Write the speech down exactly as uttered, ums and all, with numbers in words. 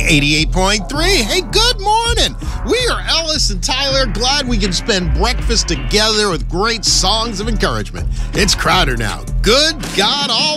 eighty-eight point three. Hey, good morning. We are Ellis and Tyler. Glad we can spend breakfast together with great songs of encouragement. It's Crowder now. Good God Almighty.